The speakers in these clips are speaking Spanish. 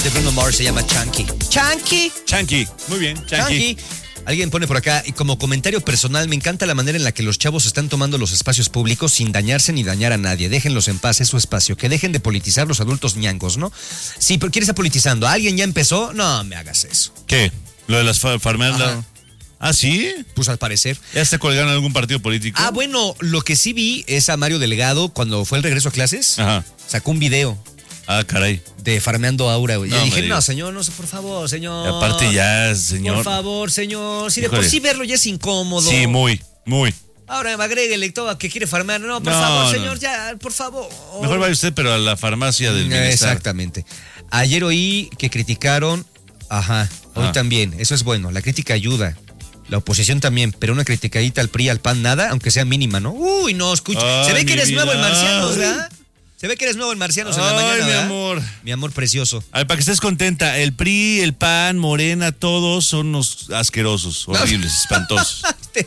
de Bruno Mars se llama Chunky. Chunky. Chunky. Muy bien, Chunky. Alguien pone por acá, y como comentario personal, me encanta la manera en la que los chavos están tomando los espacios públicos sin dañarse ni dañar a nadie. Déjenlos en paz, es su espacio. Que dejen de politizar los adultos ñangos, ¿no? Sí, pero ¿quién está politizando? ¿Alguien ya empezó? No me hagas eso. ¿Qué? ¿Lo de las farmeadas? ¿Ah, sí? Pues al parecer. ¿Ya está colgando algún partido político? Ah, bueno, lo que sí vi es a Mario Delgado cuando fue el regreso a clases. Ajá. Sacó un video. Ah, caray. De farmeando aura, güey. No, y dije, no, señor, no sé, por favor, señor. Y aparte ya, señor. Por favor, señor. Si de por sí verlo ya es incómodo. Sí, muy. Ahora agréguele todo a que quiere farmear. No, por favor, señor, ya, por favor. Mejor vaya usted, pero a la farmacia del bienestar. Exactamente. Ayer oí que criticaron, hoy también, eso es bueno, la crítica ayuda. La oposición también, pero una criticadita al PRI, al PAN, nada, aunque sea mínima, ¿no? Uy, no, escucha. Se ve que eres nuevo en Marcianos, ¿verdad? Se ve que eres nuevo en Marcianos en la mañana, mi ¿verdad? amor. Mi amor precioso. A ver, para que estés contenta, el PRI, el PAN, Morena, todos son unos asquerosos, horribles, espantosos.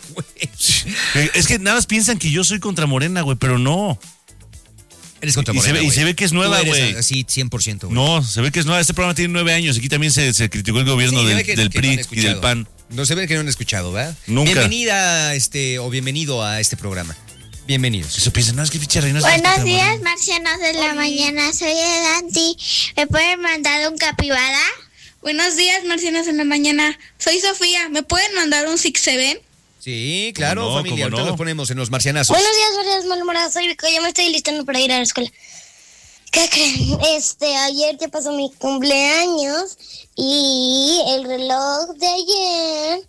Es que nada más piensan que yo soy contra Morena, güey, pero no. Eres contra Morena, y se ve que es nueva, güey. Sí, 100%, güey. No, se ve que es nueva. Este programa tiene 9 años. Aquí también se criticó el gobierno del PRI y del PAN. No se ve que no han escuchado, ¿verdad? Nunca. Bienvenida o bienvenido a este programa. Bienvenidos. Eso piensan, no, es que Ficharri Buenos días, marcianos de la mañana. Soy Edanti. ¿Me pueden mandar un capibara? Buenos días, marcianos de la mañana. Soy Sofía. ¿Me pueden mandar un 6-7? Sí, claro, no, familia. Ahorita los ponemos en los marcianazos. Buenos días, marcianos malhumorados. Soy Vico. Ya me estoy listando para ir a la escuela. ¿Qué creen? Ayer ya pasó mi cumpleaños y el reloj de ayer,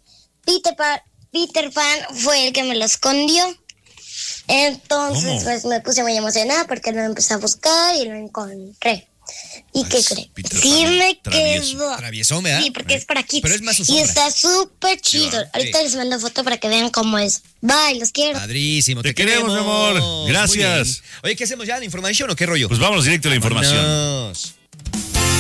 Peter Pan fue el que me lo escondió. Entonces, pues me puse muy emocionada porque lo empecé a buscar y lo encontré. ¿Y qué creen? Sí me quedó. Travieso, ¿verdad? Sí, porque es para kids. Pero es más su y sombra. está súper chido. Ahorita les mando foto para que vean cómo es. Bye, los quiero. Padrísimo. Te queremos, mi amor. Gracias. Oye, ¿qué hacemos ya? ¿La información o qué rollo? Pues vamos directo a la información. Vámonos.